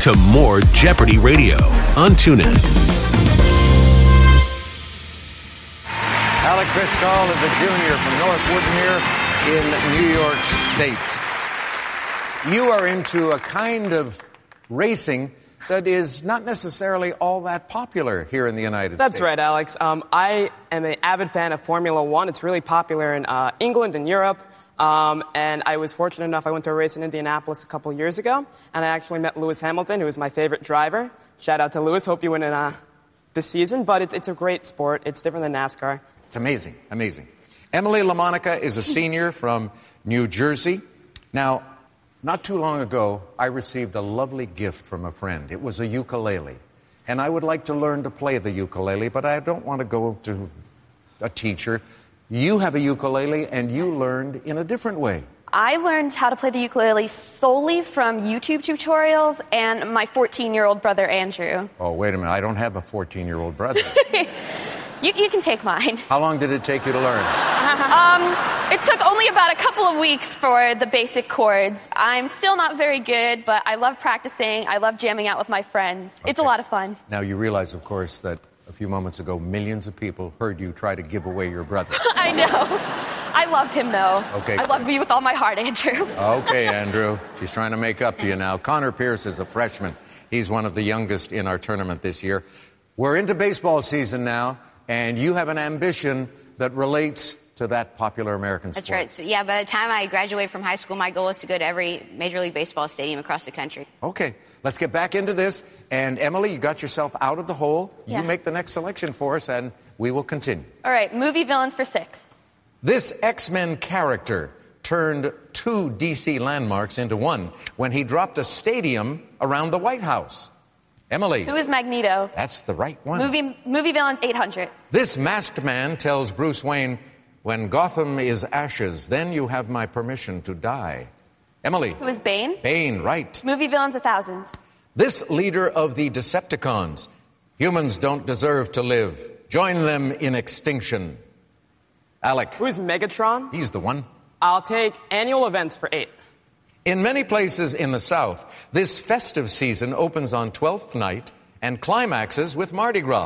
to more Jeopardy Radio on TuneIn. Alec Fiscal is a junior from North Woodmere in New York State. You are into a kind of racing that is not necessarily all that popular here in the United States. That's right, Alex. I am an avid fan of Formula One. It's really popular in England and Europe. And I was fortunate enough, I went to a race in Indianapolis a couple years ago, and I actually met Lewis Hamilton, who is my favorite driver. Shout out to Lewis. Hope you win in this season. But it's a great sport. It's different than NASCAR. It's amazing, amazing. Emily LaMonica is a senior from New Jersey. Now, not too long ago, I received a lovely gift from a friend. It was a ukulele. And I would like to learn to play the ukulele, but I don't want to go to a teacher. You have a ukulele, and you learned in a different way. I learned how to play the ukulele solely from YouTube tutorials and my 14-year-old brother, Andrew. Oh, wait a minute. I don't have a 14-year-old brother. You can take mine. How long did it take you to learn? It took only about a couple of weeks for the basic chords. I'm still not very good, but I love practicing. I love jamming out with my friends. Okay. It's a lot of fun. Now, you realize, of course, that a few moments ago, millions of people heard you try to give away your brother. I know. I love him, though. Okay. I love you with all my heart, Andrew. Okay, Andrew. She's trying to make up to you now. Connor Pierce is a freshman. He's one of the youngest in our tournament this year. We're into baseball season now, and you have an ambition that relates to that popular American sport. That's right. So, yeah, by the time I graduate from high school, my goal is to go to every Major League Baseball stadium across the country. Okay, let's get back into this. And Emily, you got yourself out of the hole. Yeah. You make the next selection for us, and we will continue. All right, movie villains for 6. This X-Men character turned 2 DC landmarks into one when he dropped a stadium around the White House. Emily. Who is Magneto? That's the right one. Movie villains 800. This masked man tells Bruce Wayne, when Gotham is ashes, then you have my permission to die. Emily. Who is Bane? Bane, right. Movie villains 1000. This leader of the Decepticons. Humans don't deserve to live. Join them in extinction. Alec. Who is Megatron? He's the one. I'll take annual events for 8. In many places in the South, this festive season opens on 12th night and climaxes with Mardi Gras.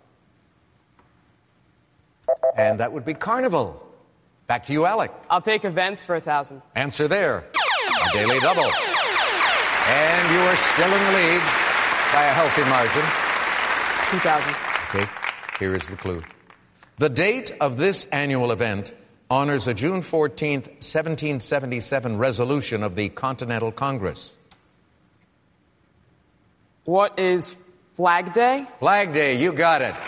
And that would be Carnival. Back to you, Alec. I'll take events for 1,000. Answer there. A daily double. And you are still in the lead by a healthy margin. 2,000. Okay, here is the clue. The date of this annual event honors a June 14th, 1777 resolution of the Continental Congress. What is Flag Day? Flag Day, you got it.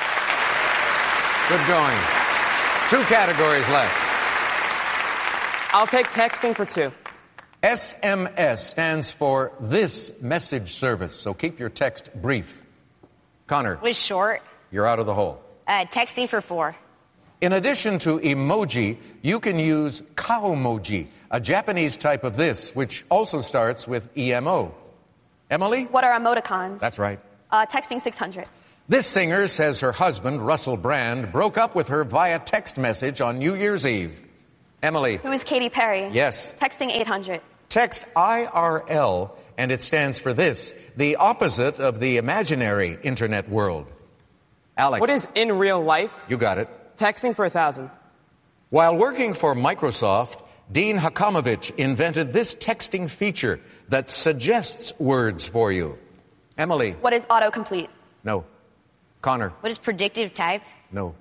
Good going. 2 categories left. I'll take texting for 2. SMS stands for this message service, so keep your text brief. Connor. Was short. You're out of the hole. Texting for 4. In addition to emoji, you can use Kaomoji, a Japanese type of this, which also starts with EMO. Emily? What are emoticons? That's right. Texting 600. This singer says her husband, Russell Brand, broke up with her via text message on New Year's Eve. Emily. Who is Katy Perry? Yes. Texting 800. Text IRL, and it stands for this, the opposite of the imaginary internet world. Alec. What is in real life? You got it. Texting for 1,000. While working for Microsoft, Dean Hakamovich invented this texting feature that suggests words for you. Emily. What is autocomplete? No. Connor. What is predictive type? No.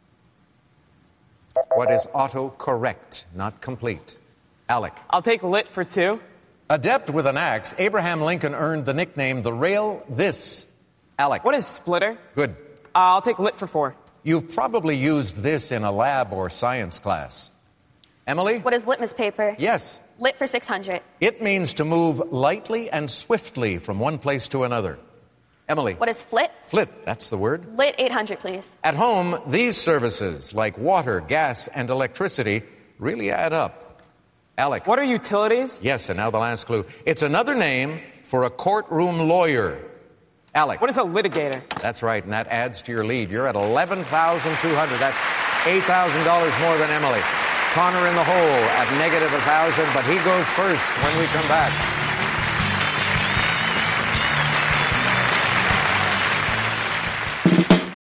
What is autocorrect, not complete? Alec. I'll take lit for 2. Adept with an axe, Abraham Lincoln earned the nickname the Rail This. Alec. What is splitter? Good. I'll take lit for 4. You've probably used this in a lab or science class. Emily? What is litmus paper? Yes. Lit for 600. It means to move lightly and swiftly from one place to another. Emily? What is flit? Flit, that's the word. Lit 800, please. At home, these services, like water, gas, and electricity, really add up. Alec? What are utilities? Yes, and now the last clue. It's another name for a courtroom lawyer. Alec? What is a litigator? That's right, and that adds to your lead. You're at $11,200. That's $8,000 more than Emily. Connor in the hole at negative 1,000, but he goes first when we come back.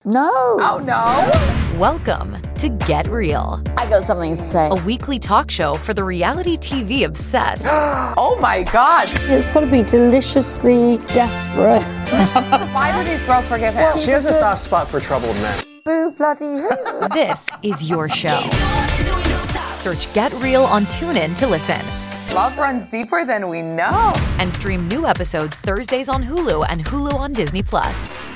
No. Oh, no. Welcome to Get Real. I got something to say. A weekly talk show for the reality TV obsessed. Oh, my God. It's got to be deliciously desperate. Why do these girls forgive him? She has a soft spot for troubled men. Boo bloody who? This is your show. Search Get Real on TuneIn to listen. Love runs deeper than we know. And stream new episodes Thursdays on Hulu and Hulu on Disney+.